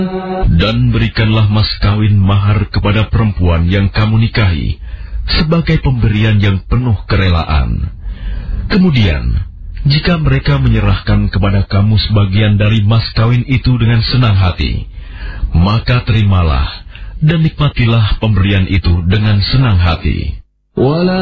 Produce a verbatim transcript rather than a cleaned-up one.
Dan berikanlah mas kawin mahar kepada perempuan yang kamu nikahi sebagai pemberian yang penuh kerelaan. Kemudian, jika mereka menyerahkan kepada kamu sebagian dari mas kawin itu dengan senang hati, maka terimalah dan nikmatilah pemberian itu dengan senang hati.